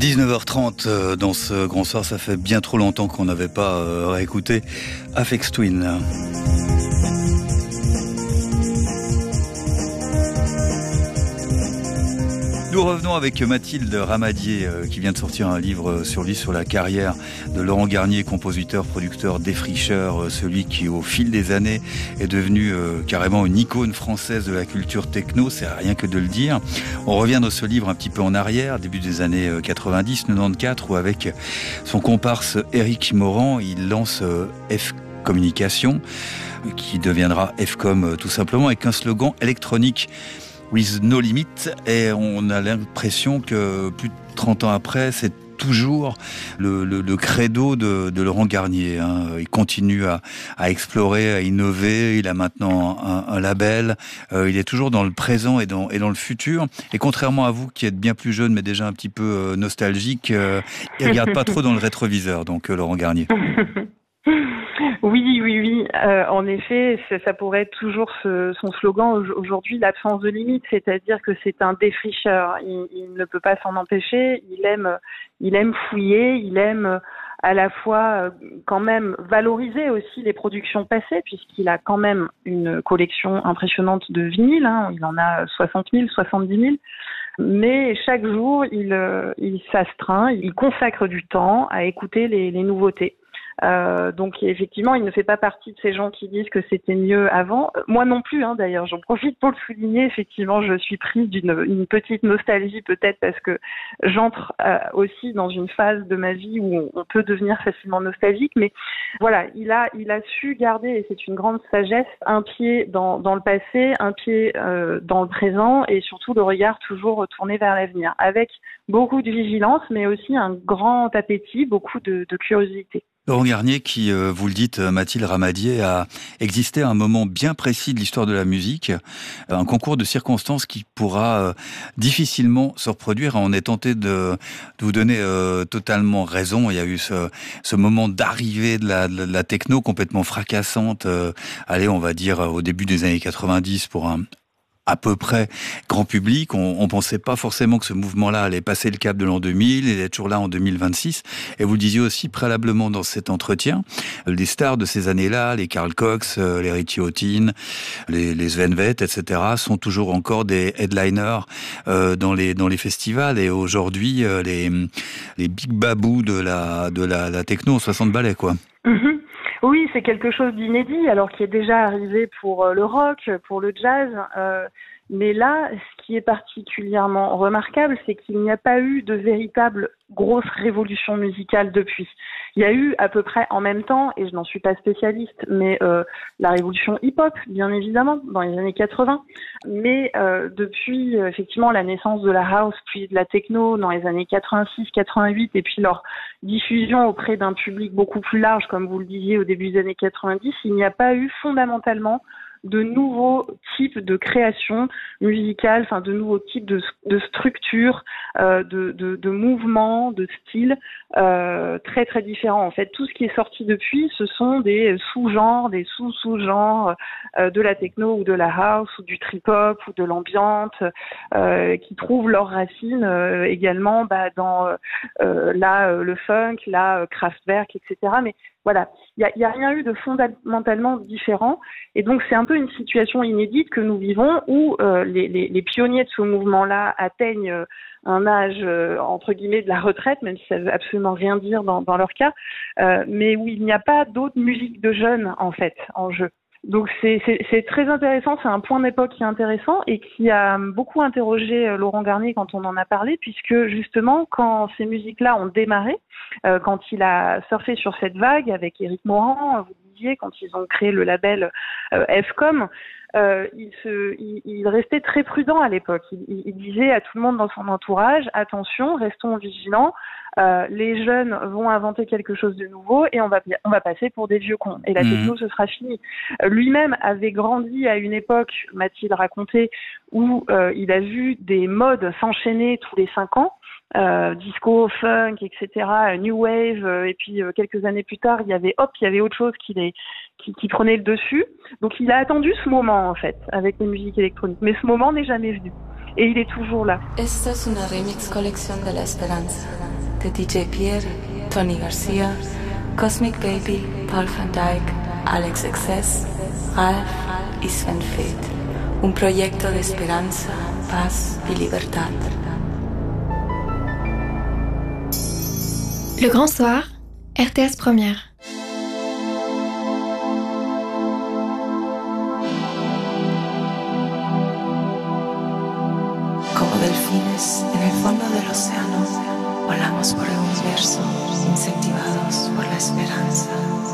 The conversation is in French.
19h30 dans ce grand soir, ça fait bien trop longtemps qu'on n'avait pas réécouté Aphex Twin. Nous revenons avec Mathilde Ramadier qui vient de sortir un livre sur lui, sur la carrière de Laurent Garnier, compositeur, producteur, défricheur, celui qui au fil des années est devenu carrément une icône française de la culture techno, c'est rien que de le dire. On revient dans ce livre un petit peu en arrière, début des années 90, 94, où avec son comparse Éric Morand, il lance F Communication, qui deviendra Fcom tout simplement, avec un slogan électronique with no limit, et on a l'impression que plus de 30 ans après, c'est toujours le credo de Laurent Garnier. Il continue à explorer, à innover. Il a maintenant un label. Il est toujours dans le présent et dans le futur. Et contrairement à vous, qui êtes bien plus jeune, mais déjà un petit peu nostalgique, il regarde pas trop dans le rétroviseur, donc Laurent Garnier. Oui. En effet, ça pourrait être toujours son slogan aujourd'hui, l'absence de limite, c'est-à-dire que c'est un défricheur. Il ne peut pas s'en empêcher. Il aime fouiller. Il aime à la fois quand même valoriser aussi les productions passées, puisqu'il a quand même une collection impressionnante de vinyles. Il en a 60 000, 70 000. Mais chaque jour, il s'astreint, il consacre du temps à écouter les nouveautés. Donc effectivement, il ne fait pas partie de ces gens qui disent que c'était mieux avant. Moi non plus, d'ailleurs, j'en profite pour le souligner. Effectivement, je suis prise d'une petite nostalgie peut-être parce que j'entre aussi dans une phase de ma vie où on peut devenir facilement nostalgique. Mais voilà, il a su garder, et c'est une grande sagesse, un pied dans le passé, un pied dans le présent, et surtout le regard toujours tourné vers l'avenir, avec beaucoup de vigilance, mais aussi un grand appétit, beaucoup de curiosité. Laurent Garnier, qui, vous le dites, Mathilde Ramadier, a existé à un moment bien précis de l'histoire de la musique, un concours de circonstances qui pourra difficilement se reproduire. On est tenté de vous donner totalement raison. Il y a eu ce moment d'arrivée de la techno complètement fracassante, on va dire au début des années 90 pour un à peu près grand public. On pensait pas forcément que ce mouvement-là allait passer le cap de l'an 2000 et être toujours là en 2026. Et vous le disiez aussi préalablement dans cet entretien, les stars de ces années-là, les Carl Cox, les Richie Hawtin, les Sven Väth, etc., sont toujours encore des headliners dans les festivals. Et aujourd'hui, les big babous de la techno ont 60 ballets, quoi. Mm-hmm. Oui, c'est quelque chose d'inédit, alors qui est déjà arrivé pour le rock, pour le jazz. Mais là, ce qui est particulièrement remarquable, c'est qu'il n'y a pas eu de véritable grosse révolution musicale depuis. Il y a eu à peu près en même temps, et je n'en suis pas spécialiste, mais la révolution hip-hop, bien évidemment, dans les années 80. Mais depuis effectivement la naissance de la house, puis de la techno dans les années 86-88, et puis leur diffusion auprès d'un public beaucoup plus large, comme vous le disiez au début des années 90, il n'y a pas eu fondamentalement de nouveaux types de création musicale, enfin de nouveaux types de structures, de mouvements, de styles très très différents. En fait, tout ce qui est sorti depuis, ce sont des sous-genres, des sous-genres de la techno ou de la house ou du trip-hop ou de l'ambiance qui trouvent leurs racines également dans le funk, Kraftwerk, etc. Mais voilà, il y a rien eu de fondamentalement différent, et donc c'est un peu une situation inédite que nous vivons où les pionniers de ce mouvement-là atteignent un âge entre guillemets de la retraite, même si ça veut absolument rien dire dans leur cas, mais où il n'y a pas d'autres musiques de jeunes en fait en jeu. Donc c'est très intéressant, c'est un point d'époque qui est intéressant et qui a beaucoup interrogé Laurent Garnier quand on en a parlé, puisque justement quand ces musiques-là ont démarré, quand il a surfé sur cette vague avec Éric Morand, vous disiez, quand ils ont créé le label Fcom, il restait très prudent à l'époque. Il disait à tout le monde dans son entourage, attention, restons vigilants, les jeunes vont inventer quelque chose de nouveau et on va passer pour des vieux cons. Et la techno, ce sera fini. Lui-même avait grandi à une époque, Mathilde racontait, où il a vu des modes s'enchaîner tous les 5 ans. Disco, funk, etc., new wave, et puis quelques années plus tard, il y avait autre chose qui prenait le dessus. Donc il a attendu ce moment en fait avec les musiques électroniques, mais ce moment n'est jamais venu. Et il est toujours là. Esta es una remix colección de la esperanza de DJ Pierre, Tony Garcia, Cosmic Baby, Paul van Dyk, Alex XS, Ralph y Sven Feth. Un proyecto de esperanza, paz y libertad. Le Grand Soir, RTS Première. Como delfines en el fondo del océano, volamos por el universo, incentivados por la esperanza.